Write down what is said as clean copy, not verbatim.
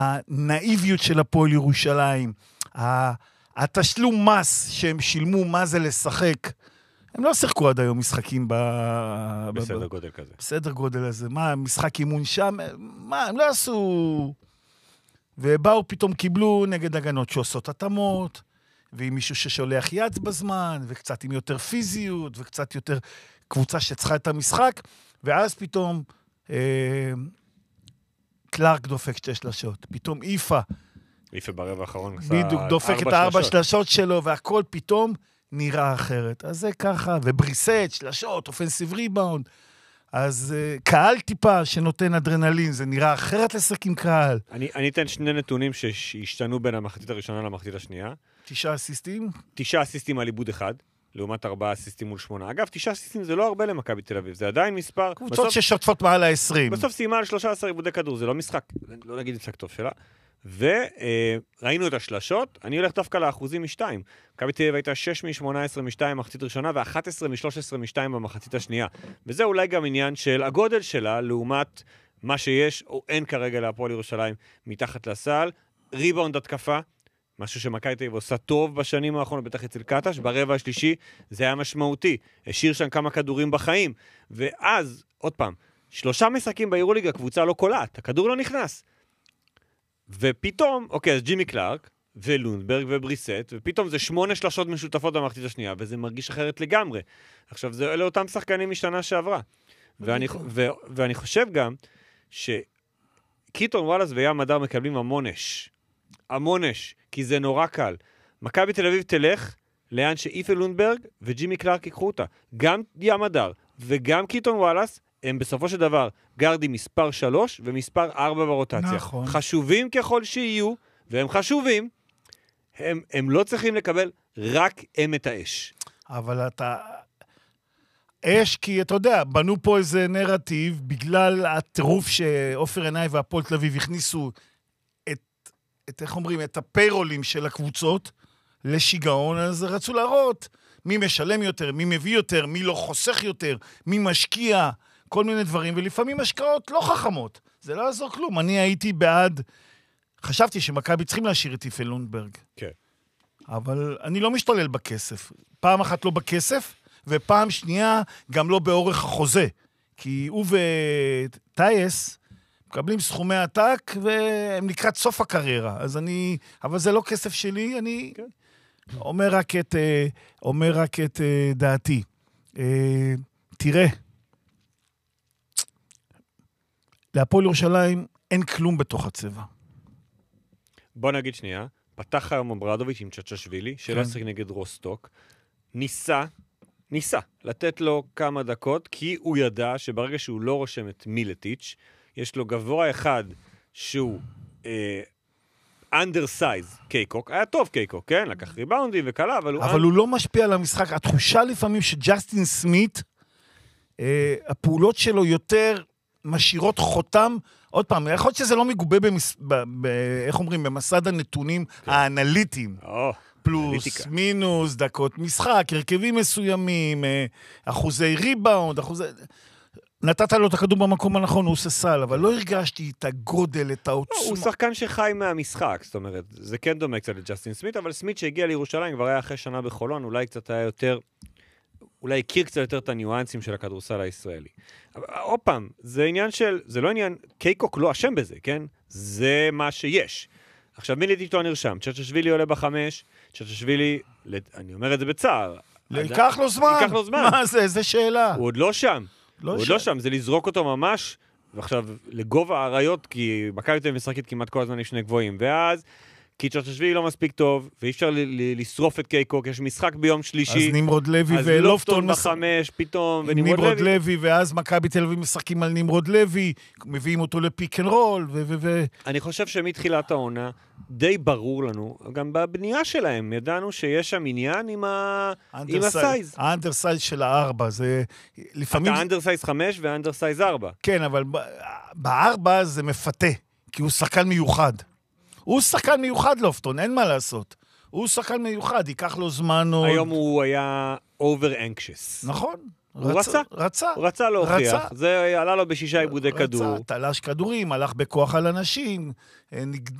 הנאיביות של הפועל ירושלים, התשלום מס שהם שילמו, מה זה לשחק, הם לא שיחקו עד היום משחקים בסדר גודל כזה. בסדר גודל הזה. מה, משחק אימון שם? מה, הם לא עשו... ובאו פתאום קיבלו נגד הגנות שעושות התאמות, ועם מישהו ששולח יד בזמן, וקצת עם יותר פיזיות, וקצת יותר קבוצה שצריכה את המשחק, ואז פתאום קלארק דופק 2 שלשות. פתאום איפה ברבע האחרון בדיוק דופק את 4 שלשות שלו, והכל פתאום נראה אחרת. אז זה ככה, ובריסט, שלשות, אופנסיב ריבאונד, אז קהל טיפה שנותן אדרנלין, זה נראה אחרת לשחק עם קהל. אני אתן 2 נתונים שהשתנו בין המחצית הראשונה למחצית השנייה. 9 אסיסטים? 9 אסיסטים על עיבוד אחד, לעומת 4 אסיסטים מול 8. אגב, 9 אסיסטים זה לא הרבה למכבי תל אביב, זה עדיין מספר... קבוצות ששוטפות מעל ה-20. בסוף סיימה על 13 עיבודי כדור, זה לא משחק, לא נגיד משחק טוב שלה. וראינו את השלשות, אני הולך דווקא לאחוזים מ-2. מכבי תל אביב הייתה 6 מ-18 מ-2 במחצית ראשונה, ו-11 מ-13 מ-2 במחצית השנייה. וזה אולי גם עניין של הגודל שלה, לעומת מה שיש או אין כרגע להפועל ירושלים מתחת לסל. ריבאונד התקפה, משהו שמכבי תל אביב עושה טוב בשנים האחרונות, בטח אצל קטש, ברבע השלישי זה היה משמעותי. השאיר שם כמה כדורים בחיים. ואז, עוד פעם, 3 משחקים ביורוליגה, הקבוצה לא קולעת, הכדור לא נכנס. ופתאום, אוקיי, אז ג'ימי קלארק, ולונדברג ובריסט, ופתאום זה 8 שלשות משותפות במחצית השנייה, וזה מרגיש אחרת לגמרי. עכשיו, אלה אותם שחקנים משנה שעברה. ואני חושב גם, שקיטון וואלאס וים מדר מקבלים המון אש, כי זה נורא קל. מכבי תל אביב תלך לאן שאיפה לונדברג וג'ימי קלארק יקחו אותה. גם ים מדר וגם קיטון וואלאס, הם בסופו של דבר גרדי מספר 3 ומספר 4 ברוטציה. נכון. חשובים ככל שיהיו, והם חשובים, הם לא צריכים לקבל רק הם את האש. אבל אתה... אש, כי אתה יודע, בנו פה איזה נרטיב, בגלל הטירוף שאופר עיניי והפועל תל אביב הכניסו איך אומרים, את הפיירולים של הקבוצות לשיגעון, אז רצו להראות מי משלם יותר, מי מביא יותר, מי לא חוסך יותר, מי משקיע, כל מיני דברים, ולפעמים השקעות לא חכמות. זה לא יעזור כלום. אני הייתי בעד, חשבתי שמכבי צריכים להשאיר את איפה לונדברג. כן. אבל אני לא משתולל בכסף. פעם אחת לא בכסף, ופעם שנייה גם לא באורך החוזה. כי הוא וטייס מקבלים סכומי עתק, והם לקראת סוף הקריירה. אז אבל זה לא כסף שלי, אני אומר רק את דעתי. תראה, להפועל ירושלים אין כלום בתוך הצבע. בוא נגיד שנייה, פתח היום אברדוביץ' עם צ'צ'שווילי, שלא שחק נגד רוסטוק, ניסה לתת לו כמה דקות, כי הוא ידע שברגע שהוא לא רושם את מילטיץ', יש לו גבוה אחד שהוא אנדרסייז קייקוק, היה טוב קייקוק, כן? לקח ריבאונדים וקלה, אבל הוא לא משפיע על המשחק. התחושה לפעמים שג'סטין סמית, הפעולות שלו יותר משאירות חותם, עוד פעם, יכול להיות שזה לא מגובה איך אומרים, במסד הנתונים האנליטיים. פלוס, מינוס, דקות משחק, הרכבים מסוימים, אחוזי ריבאונד, נתת לו את הכדור במקום הנכון, הוא עושה סל, אבל לא הרגשתי את הגודל, את העוצמה. הוא שחקן שחי מהמשחק, זאת אומרת, זה כן דומה קצת לג'סטין סמית, אבל סמית שהגיע לירושלים כבר היה אחרי שנה בחולון, אולי קצת היה יותר, אולי הכיר קצת יותר את הניואנסים של הכדורסל הישראלי. עוד פעם, זה לא עניין, קייקוק לא אשם בזה, כן? זה מה שיש. עכשיו, מילטיץ' לא נרשם, צ'צ'שווילי עולה ב5, צ'צ'שווילי, אני אומר את זה בצער. ייקח לו זמן. מה זה? איזה שאלה. הוא עוד לא שם. הוא עוד לא שם, זה לזרוק אותו ממש, ועכשיו לגובה האריות, כי מכבי תל אביב משחקת כמעט כל הזמן עם 2 גבוהים, ואז, כי צ'צ'שווילי לא מספיק טוב, ואי אפשר לשרוף את קייקוק, יש משחק ביום שלישי. אז נמרוד לוי ולופטון ב5 פתאום, ונמרוד לוי, ואז מכבי תל אביב משחקים על נמרוד לוי, מביאים אותו לפיק אנד רול, אני חושב שמתחילת העונה, די ברור לנו, גם בבנייה שלהם, ידענו שיש שם עניין עם הסייז. האנדרסייז של 4, זה לפעמים... אתה אנדרסייז 5 ואנדרסייז 4. כן, אבל ב4 זה מפתה, כי הוא שחקן מיוחד. הוא שחקן מיוחד לופטון, אין מה לעשות. הוא שחקן מיוחד, ייקח לו זמן עוד... היום הוא היה over anxious. נכון. הוא רצה. הוא רצה להוכיח. זה עלה לו ב6 עיבודי כדור. רצה, תלש כדורים, הלך בכוח על אנשים,